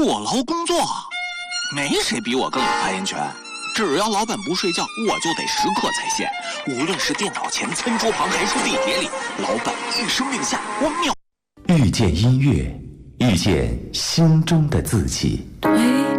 过劳工作，没谁比我更有发言权。只要老板不睡觉，我就得时刻在线。无论是电脑前、餐桌旁，还是地铁里，老板一声令下，我秒。 遇见音乐，遇见心中的自己。